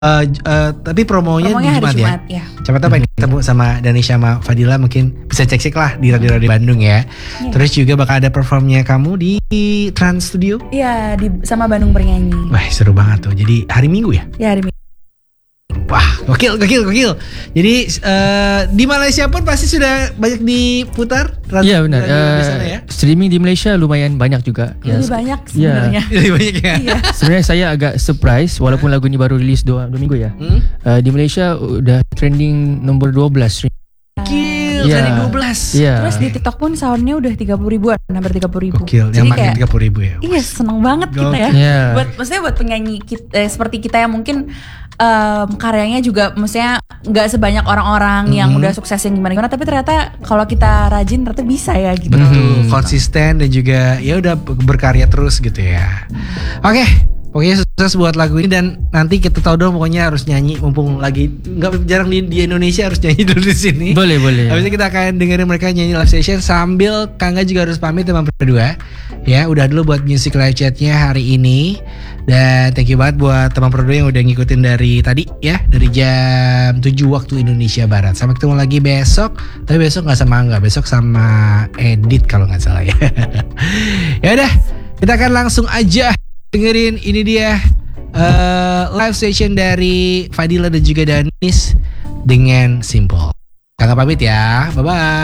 Tapi promonya di Promonya hari Jumat Jumat ya. Siapa tahu pengen ketemu sama Danisha sama Fadila, mungkin bisa cek-cek lah di radio-radio Bandung ya. Terus juga bakal ada performnya kamu di Trans Studio. Iya, sama Bandung Bernyanyi. Wah, seru banget tuh. Jadi hari Minggu ya? Ya, hari Minggu. Wah, gokil. Jadi di Malaysia pun pasti sudah banyak diputar. Iya benar. Ya? Streaming di Malaysia lumayan banyak juga. Lebih banyak sebenarnya. Lebih banyak ya. Iya. Sebenarnya saya agak surprise walaupun lagu ini baru rilis 2 minggu ya. Di Malaysia udah trending nomor 12. Gokil, Iya. trending 12. Iya. Terus di TikTok pun soundnya udah 30 ribuan, hampir 30 ribu. Gokil, yang makin 30 ribu ya. Iya, seneng banget kita ya. Iya. Maksudnya buat penyanyi seperti kita yang mungkin karyanya juga maksudnya nggak sebanyak orang-orang yang udah sukses yang gimana-gimana, tapi ternyata kalau kita rajin ternyata bisa ya gitu. Betul, konsisten dan juga ya udah berkarya terus gitu ya. Oke, pokoknya sukses buat lagu ini, dan nanti kita tahu dong pokoknya harus nyanyi mumpung lagi nggak jarang di Indonesia, harus nyanyi dulu di sini. Boleh. Habis itu kita akan dengerin mereka nyanyi live session sambil Kangga juga harus pamit teman berdua. Ya, udah dulu buat music live chatnya hari ini. Dan thank you banget buat teman berdua yang udah ngikutin dari tadi ya, dari jam 7 waktu Indonesia Barat. Sampai ketemu lagi besok. Tapi besok nggak sama Angga, besok sama Edit kalau nggak salah ya. Ya udah, kita akan langsung aja dengerin ini dia live session dari Fadila dan juga Danis dengan Simple. Kakak pamit ya, bye bye.